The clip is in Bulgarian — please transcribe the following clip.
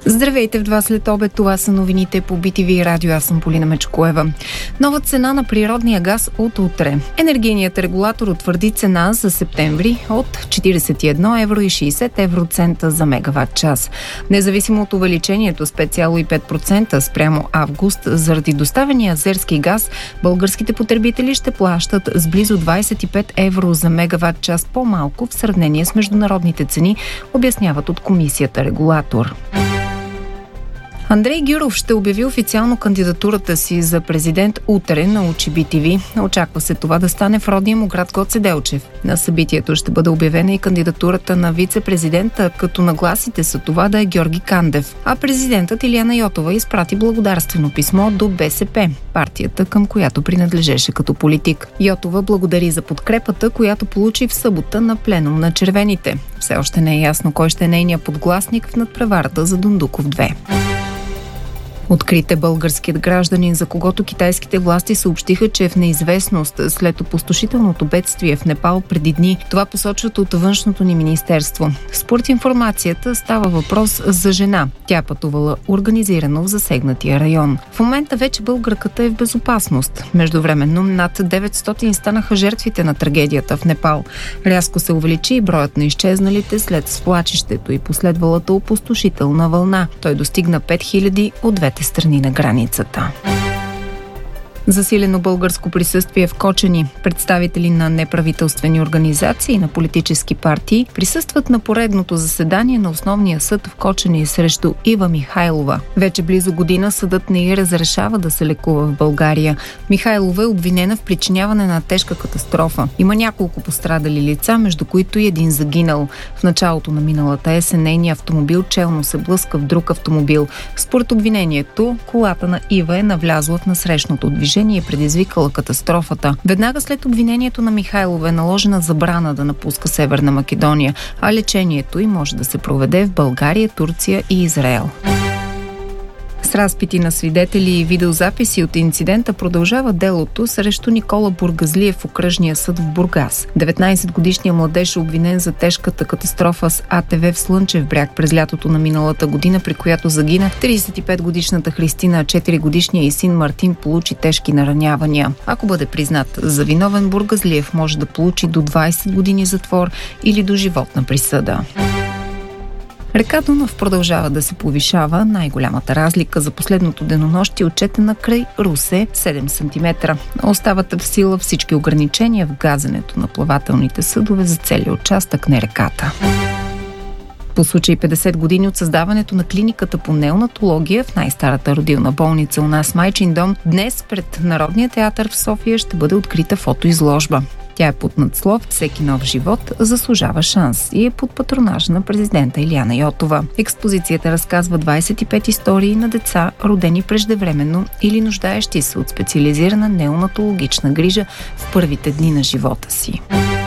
Здравейте в 2 след обед, това са новините по BTV Радио, аз съм Полина Мечкоева. Нова цена на природния газ от утре. Енергийният регулатор утвърди цена за септември от 41,60 евроцента за мегаватт час. Независимо от увеличението с 5,5% спрямо август, заради доставения азерски газ, българските потребители ще плащат с близо 25 евро за мегаватт час по-малко в сравнение с международните цени, обясняват от комисията регулатор. Андрей Гюров ще обяви официално кандидатурата си за президент утре, научи BTV. Очаква се това да стане в родния му град Гоце Делчев. На събитието ще бъде обявена и кандидатурата на вице-президента, като нагласите са това да е Георги Кандев. А президентът Илияна Йотова изпрати благодарствено писмо до БСП, партията, към която принадлежеше като политик. Йотова благодари за подкрепата, която получи в събота на пленум на червените. Все още не е ясно кой ще е нейният подгласник в надпреварата за Дондуков 2. Открит е българският гражданин, за когото китайските власти съобщиха, че е в неизвестност след опустошителното бедствие в Непал преди дни. Това посочват от външното ни министерство. Според информацията става въпрос за жена. Тя пътувала организирано в засегнатия район. В момента вече българката е в безопасност. Междувременно над 900 станаха жертвите на трагедията в Непал. Рязко се увеличи и броят на изчезналите след свлачището и последвалата опустошителна вълна. Той достигна 5000 от двете страни на границата. Засилено българско присъствие в Кочани. Представители на неправителствени организации и на политически партии присъстват на поредното заседание на Основния съд в Кочани срещу Ива Михайлова. Вече близо година съдът не й разрешава да се лекува в България. Михайлова е обвинена в причиняване на тежка катастрофа. Има няколко пострадали лица, между които и един загинал. В началото на миналата есен нейният автомобил челно се блъска в друг автомобил. Според обвинението, колата на Ива е навлязла в насрещното движение и предизвикала катастрофата. Веднага след обвинението на Михайлова е наложена забрана да напуска Северна Македония, а лечението й може да се проведе в България, Турция и Израел. С разпити на свидетели и видеозаписи от инцидента продължава делото срещу Никола Бургазлиев в окръжния съд в Бургас. 19-годишният младеж е обвинен за тежката катастрофа с АТВ в Слънчев бряг през лятото на миналата година, при която загина 35-годишната Христина, а 4-годишният й син Мартин получи тежки наранявания. Ако бъде признат за виновен, Бургазлиев може да получи до 20 години затвор или до животна присъда. Река Дунав продължава да се повишава. Най-голямата разлика за последното денонощие отчетена край Русе 7 см. Остават в сила всички ограничения в газенето на плавателните съдове за целия участък на реката. По случай 50 години от създаването на клиниката по неонатология в най-старата родилна болница у нас Майчин дом, днес пред Народния театър в София ще бъде открита фотоизложба. Тя е под надслов "Всеки нов живот заслужава шанс" и е под патронаж на президента Илияна Йотова. Експозицията разказва 25 истории на деца, родени преждевременно или нуждаещи се от специализирана неонатологична грижа в първите дни на живота си.